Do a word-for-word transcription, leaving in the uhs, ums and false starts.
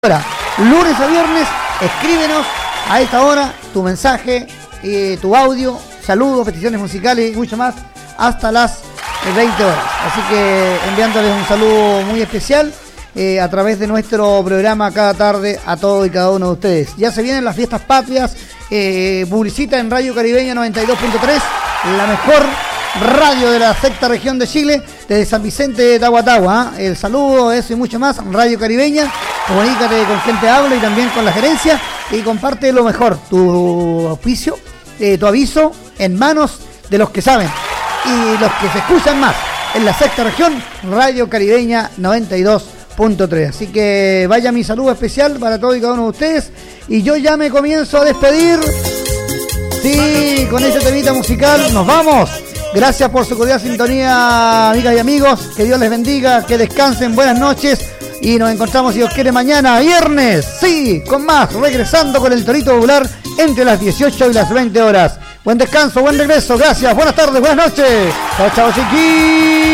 Ahora, lunes a viernes, escríbenos a esta hora tu mensaje, eh, tu audio, saludos, peticiones musicales y mucho más hasta las veinte horas. Así que enviándoles un saludo muy especial eh, a través de nuestro programa cada tarde a todos y cada uno de ustedes. Ya se vienen las fiestas patrias, eh, publicita en Radio Caribeña noventa y dos punto tres, la mejor radio de la sexta región de Chile, desde San Vicente de Tahuatahua. ¿eh? El saludo, eso y mucho más, Radio Caribeña. Comunícate con quien te habla y también con la gerencia y comparte lo mejor, tu auspicio, eh, tu aviso en manos de los que saben y los que se escuchan más en la sexta región, Radio Caribeña noventa y dos punto tres. Así que vaya mi saludo especial para todos y cada uno de ustedes y yo ya me comienzo a despedir. Sí, con este temita musical nos vamos. Gracias por su cordial sintonía, amigas y amigos. Que Dios les bendiga, que descansen, buenas noches. Y nos encontramos, si Dios quiere, mañana, viernes. Sí, con más, regresando con el Torito Popular entre las dieciocho y las veinte horas. Buen descanso, buen regreso, gracias, buenas tardes, buenas noches. Chao, chao, chiquis.